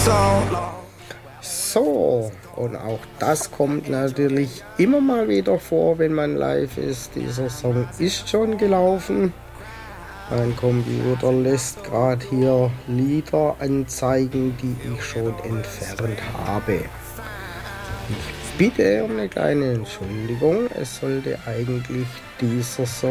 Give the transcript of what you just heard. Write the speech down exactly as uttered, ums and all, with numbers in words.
So, und auch das kommt natürlich immer mal wieder vor, wenn man live ist. Dieser Song ist schon gelaufen. Mein Computer lässt gerade hier Lieder anzeigen, die ich schon entfernt habe. Ich bitte um eine kleine Entschuldigung. Es sollte eigentlich dieser Song